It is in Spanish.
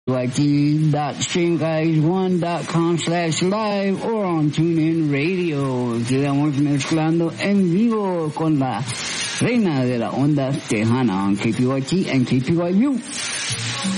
KPYT.streamguys1.com/live or on TuneIn Radio. Quedamos mezclando en vivo con la reina de la onda tejana on KPYT and KPYU.